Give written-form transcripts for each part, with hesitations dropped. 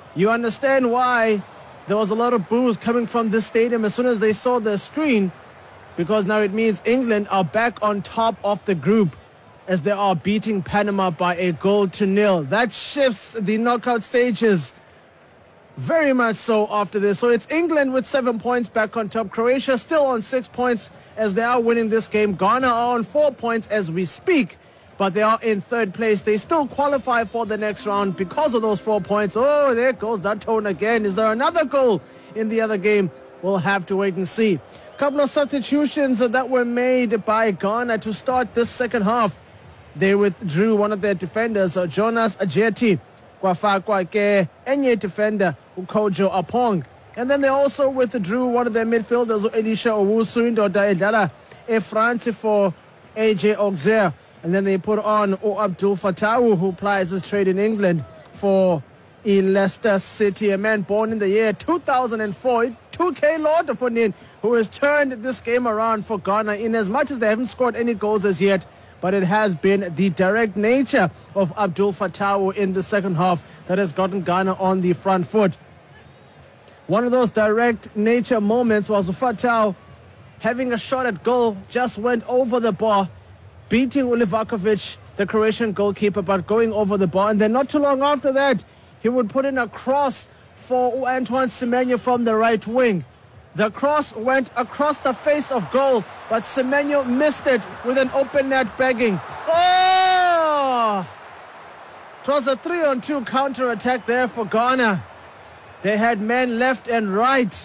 You understand why there was a lot of boos coming from this stadium as soon as they saw the screen, because now it means England are back on top of the group as they are beating Panama by 1-0. That shifts the knockout stages very much so after this. So it's England with 7 points back on top. Croatia still on 6 points as they are winning this game. Ghana are on 4 points as we speak, but they are in third place. They still qualify for the next round because of those 4 points. Oh, there goes that tone again. Is there another goal in the other game? We'll have to wait and see. A couple of substitutions that were made by Ghana to start this second half. They withdrew one of their defenders, Jonas Ajeti. Kwafakwa ke enye defender, Ukojo Apong. And then they also withdrew one of their midfielders, Elisha Owusu, indoda edlala France for AJ Auxerre. And then they put on Abdul Fattah, who plies his trade in England for Leicester City, a man born in the year 2004, 2K Lord for Nin, who has turned this game around for Ghana in as much as they haven't scored any goals as yet. But it has been the direct nature of Abdul Fattah in the second half that has gotten Ghana on the front foot. One of those direct nature moments was Fattah having a shot at goal, just went over the bar, beating Ulivakovic, the Croatian goalkeeper, but going over the bar. And then not too long after that, he would put in a cross for Antoine Semenyo from the right wing. The cross went across the face of goal, but Semenyo missed it with an open net begging. Oh! It was a 3-on-2 counter-attack there for Ghana. They had men left and right.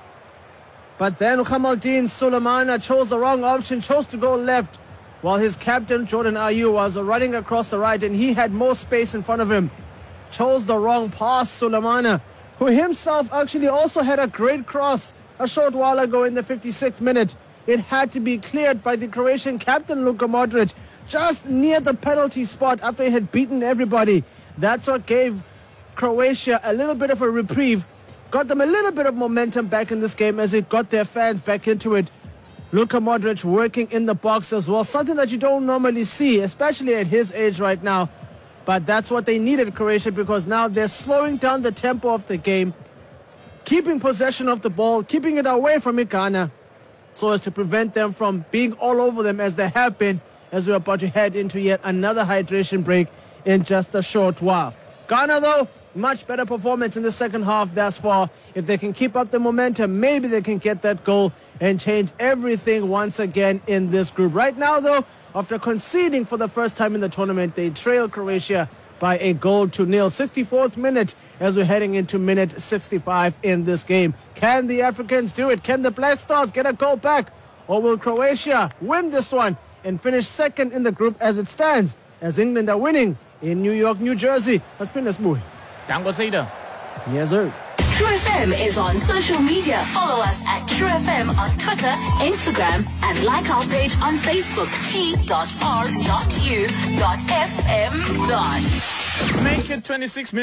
But then Kamaldeen Sulemana chose the wrong option, chose to go left, while his captain, Jordan Ayew, was running across the right, and he had more space in front of him. Chose the wrong pass, Sulemana, who himself actually also had a great cross a short while ago in the 56th minute. It had to be cleared by the Croatian captain, Luka Modric, just near the penalty spot after he had beaten everybody. That's what gave Croatia a little bit of a reprieve, got them a little bit of momentum back in this game as it got their fans back into it. Luka Modric working in the box as well, something that you don't normally see, especially at his age right now. But that's what they needed, Croatia, because now they're slowing down the tempo of the game, keeping possession of the ball, keeping it away from Ghana, so as to prevent them from being all over them as they have been, as we're about to head into yet another hydration break in just a short while. Ghana, though, much better performance in the second half thus far. If they can keep up the momentum, maybe they can get that goal and change everything once again in this group. Right now, though, after conceding for the first time in the tournament, they trail Croatia by 1-0. 64th minute as we're heading into minute 65 in this game. Can the Africans do it? Can the Black Stars get a goal back? Or will Croatia win this one and finish second in the group as it stands, as England are winning in New York, New Jersey? Let's pin this boy. Dango Zeta. Yes, sir. True FM is on social media. Follow us at True FM on Twitter, Instagram, and like our page on Facebook, t.r.u.fm. Make it 26 minutes.